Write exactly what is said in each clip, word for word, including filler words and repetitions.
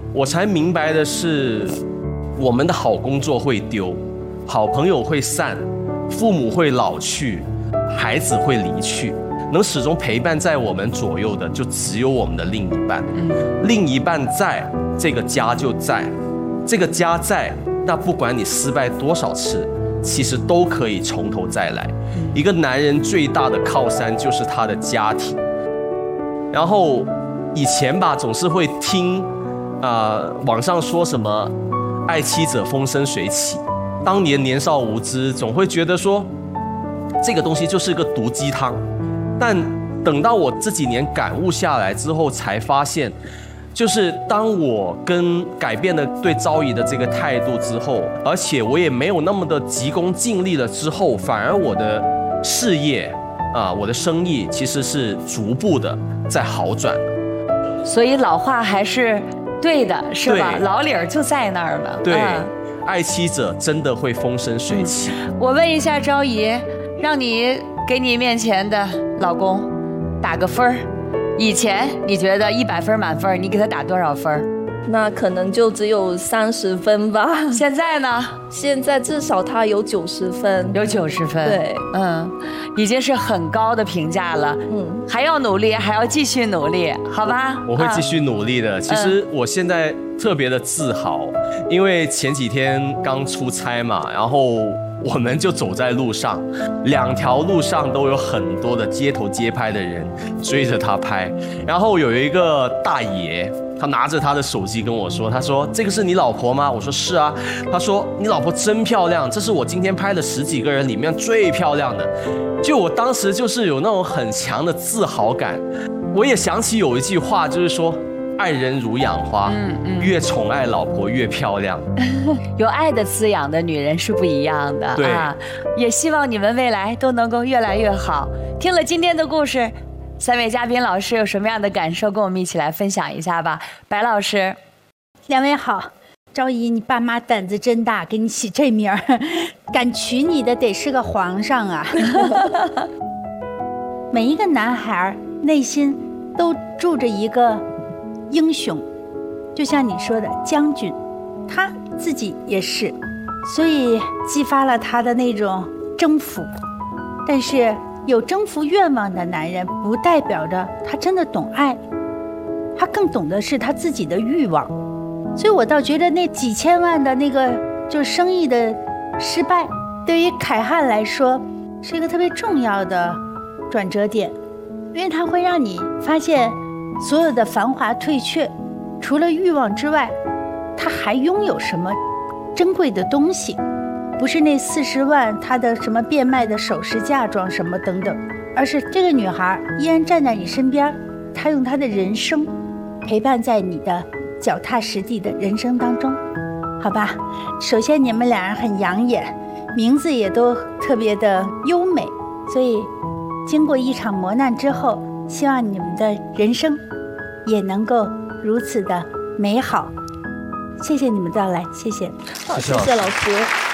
我才明白的是，我们的好工作会丢，好朋友会散，父母会老去，孩子会离去，能始终陪伴在我们左右的，就只有我们的另一半。另一半在，这个家就在；这个家在，那不管你失败多少次，其实都可以从头再来。一个男人最大的靠山就是他的家庭。然后以前吧，总是会听，呃，网上说什么“爱妻者风生水起”。当年年少无知，总会觉得说，这个东西就是个毒鸡汤。但等到我这几年感悟下来之后，才发现，就是当我跟改变了对昭仪的这个态度之后，而且我也没有那么的急功近利了之后，反而我的事业啊，我的生意其实是逐步的在好转。 所以老话还是对的，是吧？老理儿就在那儿了。 对，嗯、爱妻者真的会风生水起。 嗯、我问一下昭仪，让你给你面前的老公打个分儿，以前你觉得一百分满分，你给他打多少分？ 那可能就只有三十分吧。 现在呢？ 现在至少他有九十分， 有九十分。 对， 嗯，已经是很高的评价了。嗯，还要努力，还要继续努力，好吧？ 我会继续努力的。嗯、其实我现在特别的自豪，因为前几天刚出差嘛，然后我们就走在路上，两条路上都有很多的街头街拍的人追着他拍，然后有一个大爷。他拿着他的手机跟我说，他说这个是你老婆吗？我说是啊。他说你老婆真漂亮，这是我今天拍的十几个人里面最漂亮的。就我当时就是有那种很强的自豪感。我也想起有一句话，就是说爱人如养花，嗯嗯、越宠爱老婆越漂亮。 有爱的滋养的女人是不一样的。 对啊，也希望你们未来都能够越来越好。听了今天的故事，三位嘉宾老师有什么样的感受，跟我们一起来分享一下吧。白老师， 两位好。昭仪，你爸妈胆子真大，给你起这名儿，敢娶你的得是个皇上啊。每一个男孩内心都住着一个英雄，就像你说的将军，他自己也是，所以激发了他的那种征服。但是有征服愿望的男人，不代表着他真的懂爱，他更懂的是他自己的欲望。所以我倒觉得那几千万的那个就是生意的失败，对于凯汉来说是一个特别重要的转折点，因为它会让你发现所有的繁华退却，除了欲望之外，他还拥有什么珍贵的东西。不是那四十万她的什么变卖的首饰嫁妆什么等等，而是这个女孩依然站在你身边，她用她的人生陪伴在你的脚踏实地的人生当中，好吧？首先你们俩人很养眼，名字也都特别的优美，所以经过一场磨难之后，希望你们的人生也能够如此的美好。谢谢你们到来，谢谢。 好，谢谢老师。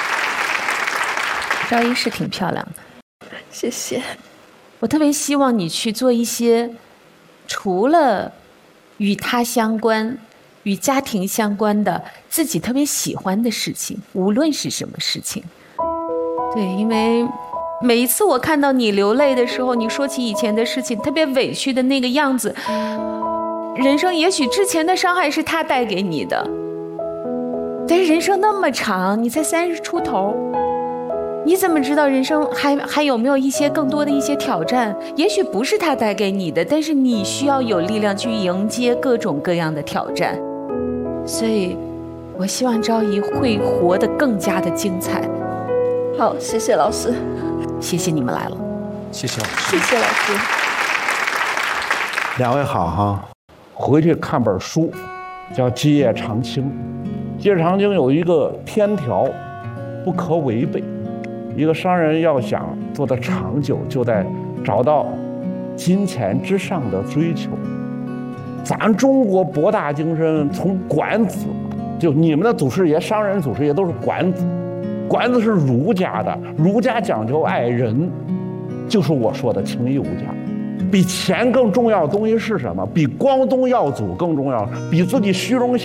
昭仪是挺漂亮的， 谢谢。 我特别希望你去做一些除了与他相关、与家庭相关的自己特别喜欢的事情，无论是什么事情。对，因为每一次我看到你流泪的时候，你说起以前的事情，特别委屈的那个样子，人生也许之前的伤害是他带给你的，但是人生那么长，你才三十出头，你怎么知道人生还还有没有一些更多的一些挑战？也许不是他带给你的，但是你需要有力量去迎接各种各样的挑战。所以我希望昭仪会活得更加的精彩。 好，谢谢老师。 谢谢你们来了。 谢谢老师。 谢谢老师。 两位好哈，回去看本书，叫《基业长青》。《基业长青》有一个天条，不可违背。一个商人要想做得长久，就得找到金钱之上的追求。咱中国博大精深，从管子，就你们的祖师爷、商人祖师爷都是管子，管子是儒家的，儒家讲究爱人，就是我说的情义无价。比钱更重要的东西是什么？比光宗耀祖更重要，比自己虚荣心